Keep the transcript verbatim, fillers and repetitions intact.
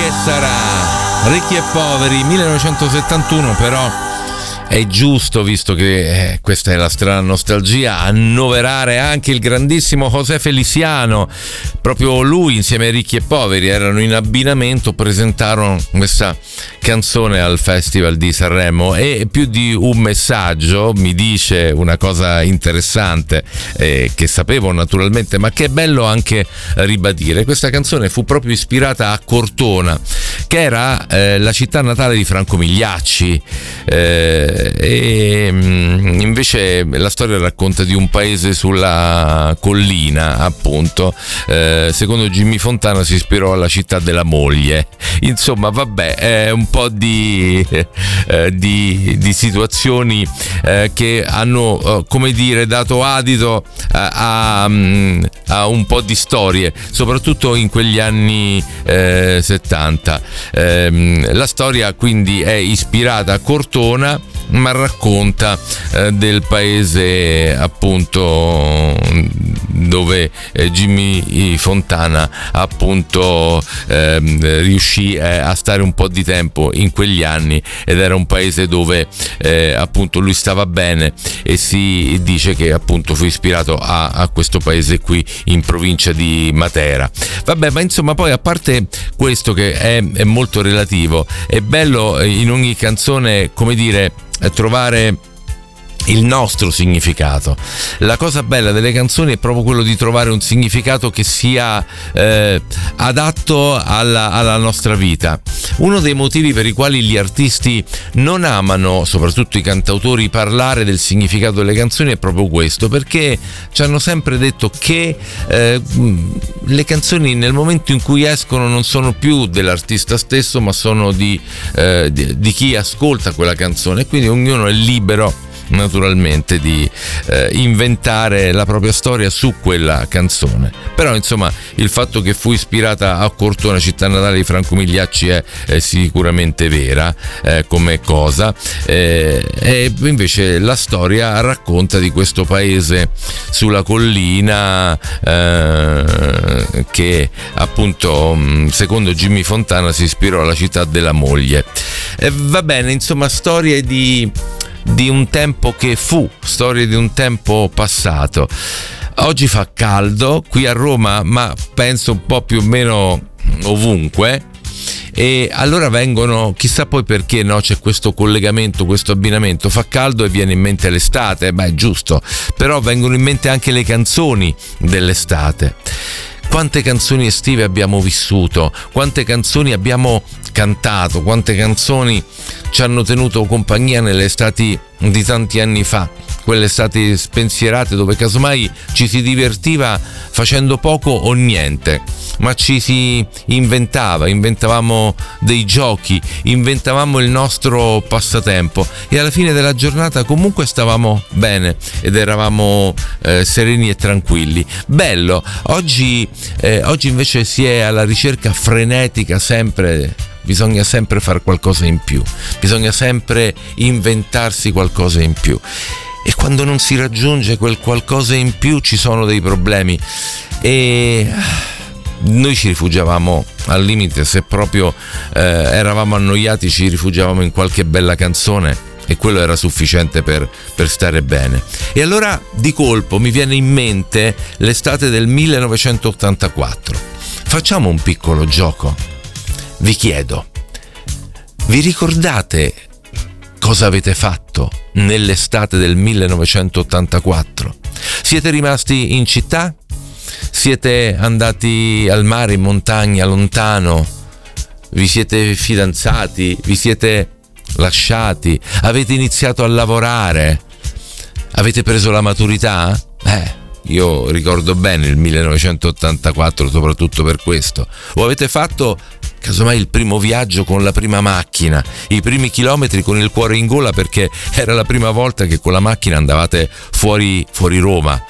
sarà Ricchi e poveri, millenovecentosettantuno, però è giusto, visto che eh, questa è la strana nostalgia, annoverare anche il grandissimo José Feliciano. Proprio lui insieme ai Ricchi e poveri erano in abbinamento, presentarono questa canzone al Festival di Sanremo, e più di un messaggio mi dice una cosa interessante eh, che sapevo naturalmente, ma che è bello anche ribadire. Questa canzone fu proprio ispirata a Cortona, che era eh, la città natale di Franco Migliacci, eh, e invece la storia racconta di un paese sulla collina, appunto. Eh, secondo Jimmy Fontana si ispirò alla città della moglie. Insomma, vabbè, è un po' di, eh, di, di situazioni eh, che hanno, eh, come dire, dato adito a, a, a un po' di storie, soprattutto in quegli anni eh, settanta. Eh, la storia quindi è ispirata a Cortona, ma racconta eh, del paese, appunto, dove eh, Jimmy Fontana appunto eh, riuscì eh, a stare un po' di tempo in quegli anni, ed era un paese dove eh, appunto lui stava bene, e si dice che appunto fu ispirato a, a questo paese qui in provincia di Matera. Vabbè, ma insomma, poi a parte questo che è, è molto relativo, è bello in ogni canzone, come dire, trovare il nostro significato. La cosa bella delle canzoni è proprio quello di trovare un significato che sia eh, adatto alla, alla nostra vita. Uno dei motivi per i quali gli artisti non amano, soprattutto i cantautori, parlare del significato delle canzoni è proprio questo, perché ci hanno sempre detto che eh, le canzoni nel momento in cui escono non sono più dell'artista stesso, ma sono di, eh, di, di chi ascolta quella canzone, e quindi ognuno è libero naturalmente di eh, inventare la propria storia su quella canzone. Però insomma, il fatto che fu ispirata a Cortona, città natale di Franco Migliacci, è, è sicuramente vera eh, come cosa, eh, e invece la storia racconta di questo paese sulla collina eh, che appunto, secondo Jimmy Fontana, si ispirò alla città della moglie. E va bene, insomma, storie di di un tempo che fu, storie di un tempo passato. Oggi fa caldo qui a Roma, ma penso un po' più o meno ovunque, e allora vengono, chissà poi perché, no, c'è questo collegamento, questo abbinamento, fa caldo e viene in mente l'estate, beh, giusto, però vengono in mente anche le canzoni dell'estate. Quante canzoni estive abbiamo vissuto, quante canzoni abbiamo cantato, quante canzoni ci hanno tenuto compagnia nelle estati di tanti anni fa, quelle estati spensierate dove casomai ci si divertiva facendo poco o niente, ma ci si inventava, inventavamo dei giochi, inventavamo il nostro passatempo, e alla fine della giornata comunque stavamo bene ed eravamo eh, sereni e tranquilli. Bello. Oggi, eh, oggi invece si è alla ricerca frenetica, sempre bisogna sempre fare qualcosa in più, bisogna sempre inventarsi qualcosa in più, e quando non si raggiunge quel qualcosa in più ci sono dei problemi, e noi ci rifugiavamo, al limite, se proprio eh, eravamo annoiati, ci rifugiavamo in qualche bella canzone, e quello era sufficiente per, per stare bene. E allora di colpo mi viene in mente l'estate del millenovecentottantaquattro. Facciamo un piccolo gioco. Vi chiedo, vi ricordate cosa avete fatto nell'estate del millenovecentottantaquattro? Siete rimasti in città? Siete andati al mare, in montagna, lontano? Vi siete fidanzati? Vi siete lasciati? Avete iniziato a lavorare? Avete preso la maturità? Eh, io ricordo bene il millenovecentottantaquattro soprattutto per questo. O avete fatto casomai il primo viaggio con la prima macchina, i primi chilometri con il cuore in gola, perché era la prima volta che con la macchina andavate fuori, fuori Roma,